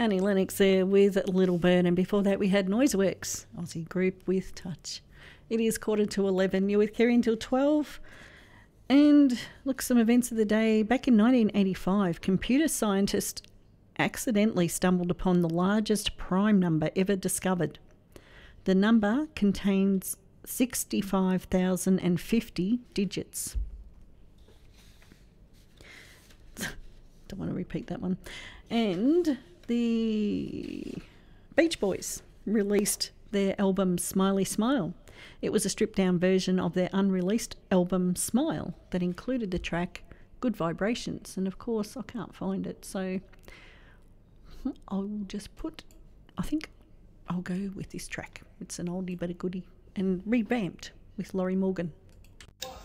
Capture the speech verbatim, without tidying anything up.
Annie Lennox there with Little Bird, and before that we had Noiseworks, Aussie group with Touch. It is quarter to eleven. You're with Kerry until twelve. And look, some events of the day. Back in nineteen eighty-five, computer scientists accidentally stumbled upon the largest prime number ever discovered. The number contains sixty-five thousand fifty digits. Don't want to repeat that one. And the Beach Boys released their album Smiley Smile. It was a stripped-down version of their unreleased album Smile that included the track Good Vibrations. And, of course, I can't find it, so I'll just put... I think I'll go with this track. It's an oldie but a goodie, and revamped with Laurie Morgan.